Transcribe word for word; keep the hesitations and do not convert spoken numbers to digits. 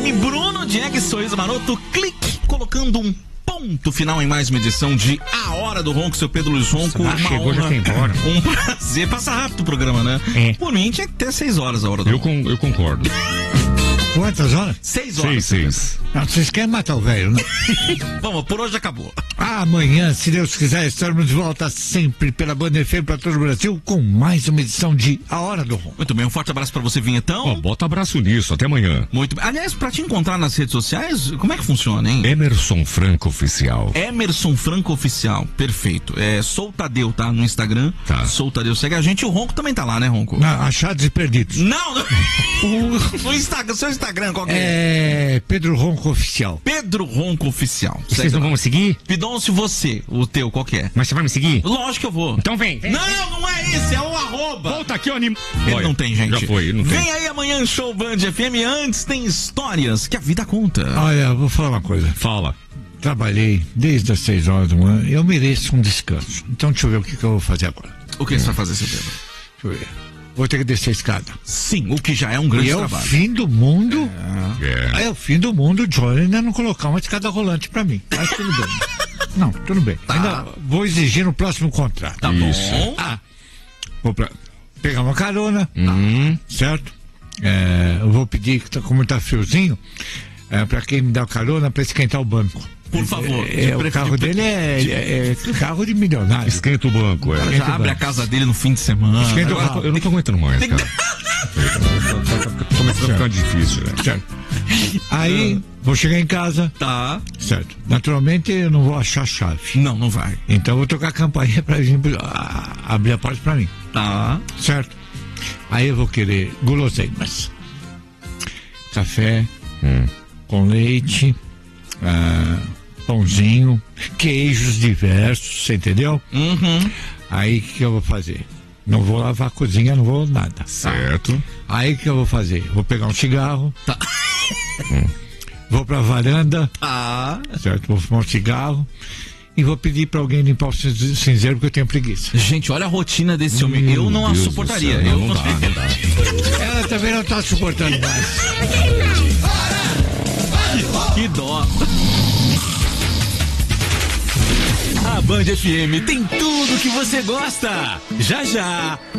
M, Bruno Diego e Sorriso Maroto, clique, colocando um ponto final em mais uma edição de A Hora do Ronco, seu Pedro Luiz Ronco. Ah, chegou, honra, já foi embora. Um prazer, passa rápido o programa, né? É. Por mim, tinha que ter seis horas a Hora do eu Ronco. Com, eu concordo. Quantas horas? Seis horas. Seis, seis. Não, vocês querem matar o velho, né? Vamos, por hoje acabou. Amanhã, se Deus quiser, estaremos de volta sempre pela Band F M para todo o Brasil com mais uma edição de A Hora do Ronco. Muito bem, um forte abraço pra você, Vinhetão. Ó, bota abraço nisso, até amanhã. Muito bem. Aliás, pra te encontrar nas redes sociais, como é que funciona, hein? Emerson Franco Oficial. Emerson Franco Oficial, perfeito. É, sou Tadeu, tá? No Instagram. Tá. Sou Tadeu, segue a gente. E o Ronco também tá lá, né, Ronco? Não, achados e perdidos. Não, não. O, o Instagram, seu Instagram, qual que é? É Pedro Ronco Oficial. Pedro Ronco Oficial. Vocês Segue não lá. vão me seguir? Pidoncio, você, o teu, qual que é? Mas você vai me seguir? Lógico que eu vou. Então vem. vem. Não, não é esse, é o arroba. Volta aqui, ó, anim... Ele Olha, não tem, gente. Já foi, ele não tem. Vem aí amanhã, show Band F M. Antes tem histórias que a vida conta. Olha, eu vou falar uma coisa. Fala. Trabalhei desde as seis horas da manhã. Eu mereço um descanso. Então deixa eu ver o que, que eu vou fazer agora. O que você vai fazer, seu Pedro? Deixa eu ver. Vou ter que descer a escada. Sim, o que já é um grande E é o trabalho. fim do mundo. É. É o fim do mundo o Johnny ainda não colocar uma escada rolante pra mim. Mas tudo bem. Não, tudo bem. Tá. Ainda vou exigir no próximo contrato. Tá Isso. bom. Ah, vou pra, pegar uma carona, Hum. certo? É, eu vou pedir, que tá- como tá friozinho, é, pra quem me dá carona pra esquentar o banco. Por favor. É, é, o De carro prefer- dele é, é- é carro de milionário. Esquenta o banco, O cara é. já abre a casa dele no fim de semana. Esquenta o Agora- rabo. Eu não tô aguentando mais, Tem cara. Tá começando a ficar difícil, velho. Certo. Aí, vou chegar em casa, Tá. certo? Naturalmente, eu não vou achar a chave. Não, não vai. Então, eu vou tocar a campainha pra vir ah, abrir a porta pra mim, Tá. certo? Aí eu vou querer guloseimas. Café Hum. com leite, ah, pãozinho, queijos diversos, você entendeu? Uhum. Aí o que, que eu vou fazer? Não vou lavar a cozinha, não vou nada. Certo. Aí o que eu vou fazer? Vou pegar um cigarro, Tá. vou pra varanda, Tá. certo? Vou fumar um cigarro e vou pedir pra alguém limpar o cinze- cinzeiro porque eu tenho preguiça. Gente, olha a rotina desse homem. Eu não a Deus do suportaria. céu, Eu não, não dá, não dá. Ela também não tá suportando mais. Que dó. A Band F M tem tudo que você gosta. Já já.